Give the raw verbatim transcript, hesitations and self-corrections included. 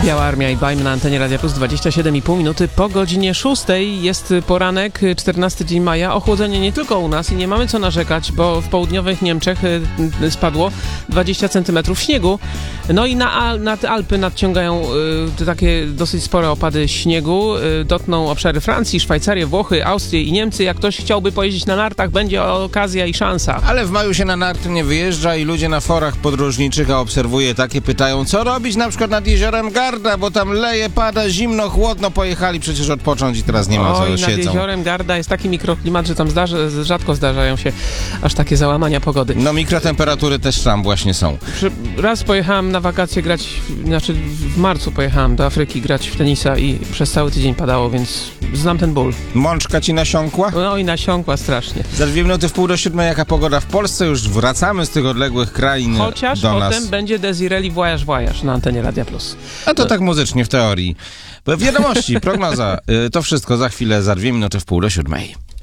Biała Armia i Bajm na antenie Radia Plus, dwadzieścia siedem i pół minuty po godzinie szóstej. Jest poranek, czternasty dzień maja. Ochłodzenie nie tylko u nas i nie mamy co narzekać, bo w południowych Niemczech spadło dwadzieścia centymetrów śniegu. No i na, nad Alpy nadciągają y, takie dosyć spore opady śniegu. Y, dotkną obszary Francji, Szwajcarię, Włochy, Austrię i Niemcy. Jak ktoś chciałby pojeździć na nartach, będzie okazja i szansa. Ale w maju się na narty nie wyjeżdża i ludzie na forach podróżniczych, a obserwuję takie, pytają, co robić na przykład nad jeziorem Garda, bo tam leje, pada, zimno, chłodno, pojechali przecież odpocząć i teraz nie ma co, Oj, siedzą. nad jeziorem Garda jest taki mikroklimat, że tam zdarzy, rzadko zdarzają się aż takie załamania pogody. No mikrotemperatury też tam właśnie są. Raz pojechałem na wakacje grać, znaczy w marcu pojechałem do Afryki grać w tenisa i przez cały tydzień padało, więc znam ten ból. Mączka ci nasiąkła? No i nasiąkła strasznie. Za dwie minuty w pół do siódmej jaka pogoda w Polsce, już wracamy z tych odległych krain Chociaż do potem nas. będzie Desireli Voyage Voyage na antenie Radia Plus. A to no. tak muzycznie w teorii. Wiadomości, prognoza, to wszystko za chwilę, za dwie minuty w pół do siódmej.